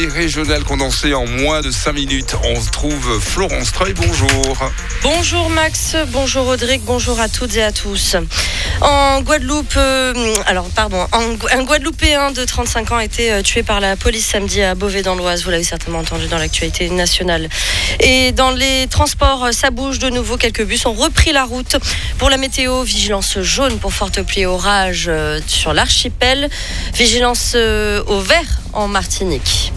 l'actualité régionale condensée en moins de 5 minutes. On retrouve Florence Treuil, bonjour. Bonjour Max, bonjour Audric, bonjour à toutes et à tous. En Guadeloupe, un Guadeloupéen de 35 ans a été tué par la police samedi à Beauvais dans l'Oise. Vous l'avez certainement entendu dans l'actualité nationale. Et dans les transports, ça bouge de nouveau. Quelques bus ont repris la route. Pour la météo, vigilance jaune pour forte pluie et orage sur l'archipel. Vigilance au vert en Martinique.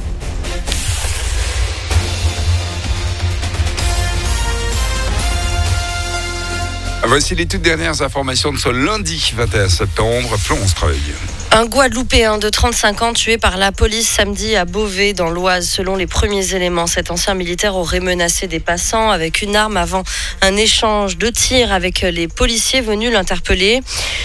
Voici les toutes dernières informations de ce lundi 21 septembre. Florence Treuil. Un Guadeloupéen de 35 ans tué par la police samedi à Beauvais dans l'Oise. Selon les premiers éléments, cet ancien militaire aurait menacé des passants avec une arme avant un échange de tirs avec les policiers venus l'interpeller.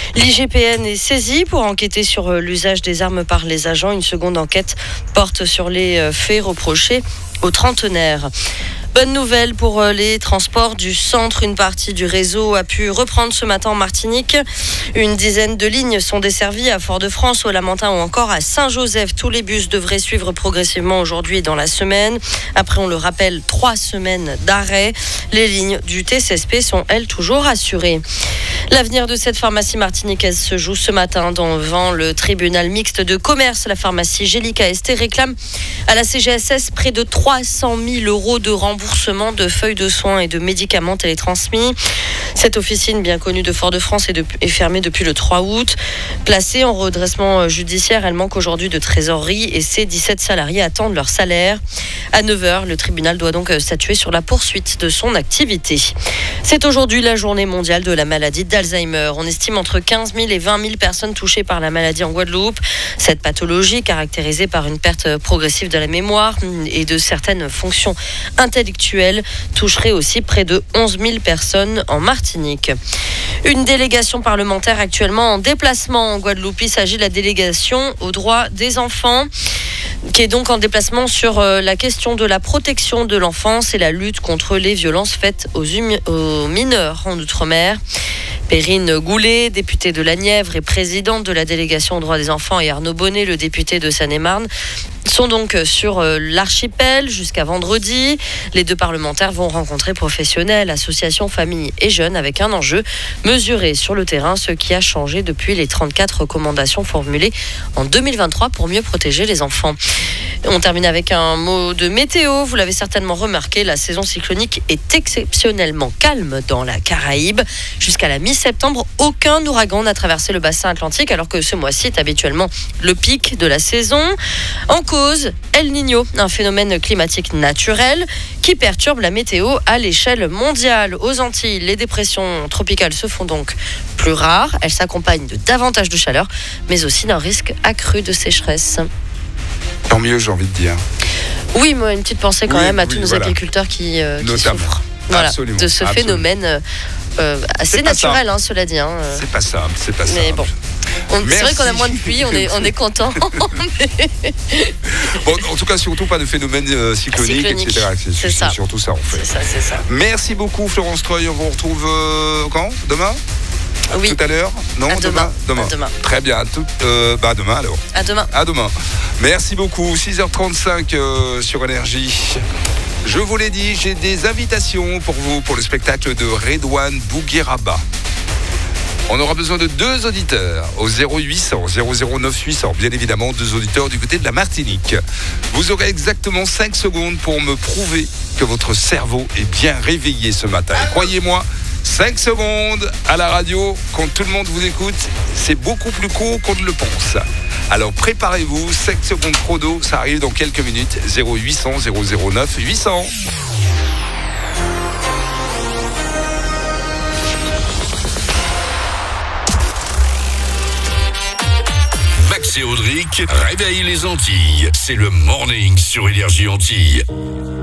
L'IGPN est saisi pour enquêter sur l'usage des armes par les agents. Une seconde enquête porte sur les faits reprochés au trentenaire. Bonne nouvelle pour les transports du centre. Une partie du réseau a pu reprendre ce matin en Martinique. Une dizaine de lignes sont desservies à Fort-de-France, au Lamentin ou encore à Saint-Joseph. Tous les bus devraient suivre progressivement aujourd'hui et dans la semaine. Après, on le rappelle, 3 semaines d'arrêt. Les lignes du TCSP sont, elles, toujours assurées. L'avenir de cette pharmacie martiniquaise se joue ce matin devant le tribunal mixte de commerce. La pharmacie Gélica ST réclame à la CGSS près de 300 000 € de remboursement de feuilles de soins et de médicaments télétransmis. Cette officine, bien connue de Fort-de-France, est fermée depuis le 3 août. Placée en redressement judiciaire, elle manque aujourd'hui de trésorerie et ses 17 salariés attendent leur salaire. À 9h, le tribunal doit donc statuer sur la poursuite de son activité. C'est aujourd'hui la journée mondiale de la maladie d'Alzheimer. On estime entre 15 000 et 20 000 personnes touchées par la maladie en Guadeloupe. Cette pathologie, caractérisée par une perte progressive de la mémoire et de certaines fonctions intellectuelles, toucherait aussi près de 11 000 personnes en Martinique. Une délégation parlementaire actuellement en déplacement en Guadeloupe. Il s'agit de la délégation aux droits des enfants, qui est donc en déplacement sur la question de la protection de l'enfance et la lutte contre les violences faites aux mineurs en Outre-mer. Perrine Goulet, députée de la Nièvre et présidente de la délégation aux droits des enfants, et Arnaud Bonnet, le député de Seine-et-Marne, sont donc sur l'archipel jusqu'à vendredi. Les deux parlementaires vont rencontrer professionnels, associations, familles et jeunes avec un enjeu: mesurer sur le terrain ce qui a changé depuis les 34 recommandations formulées en 2023 pour mieux protéger les enfants. On termine avec un mot de météo. Vous l'avez certainement remarqué, la saison cyclonique est exceptionnellement calme dans la Caraïbe. Jusqu'à la mi-septembre, aucun ouragan n'a traversé le bassin atlantique, alors que ce mois-ci est habituellement le pic de la saison. En cause, El Niño, un phénomène climatique naturel qui perturbe la météo à l'échelle mondiale. Aux Antilles, les dépressions tropicales se font donc plus rares. Elles s'accompagnent de davantage de chaleur, mais aussi d'un risque accru de sécheresse. Tant mieux, j'ai envie de dire. Oui, moi, une petite pensée quand même à tous nos agriculteurs qui souffrent de ce phénomène assez naturel, cela dit. C'est pas simple, c'est pas simple. Mais bon. C'est vrai qu'on a moins de pluie, on est content. Bon, en tout cas, surtout pas de phénomène cyclonique, etc. C'est surtout ça, en fait. C'est ça. Merci beaucoup, Florence Treuil. On vous retrouve quand ? Demain ? Oui. Tout à l'heure ? Non, demain. Très bien. Demain alors. À demain. Merci beaucoup. 6h35 sur Énergie. Je vous l'ai dit, j'ai des invitations pour vous pour le spectacle de Redouane Bougueraba. On aura besoin de 2 auditeurs au 0800 009 800. Bien évidemment, 2 auditeurs du côté de la Martinique. Vous aurez exactement 5 secondes pour me prouver que votre cerveau est bien réveillé ce matin. Et croyez-moi, 5 secondes à la radio, quand tout le monde vous écoute, c'est beaucoup plus court qu'on ne le pense. Alors préparez-vous, 5 secondes chrono, ça arrive dans quelques minutes. 0800 009 800. Max et Audric réveillent les Antilles. C'est le morning sur Énergie Antilles.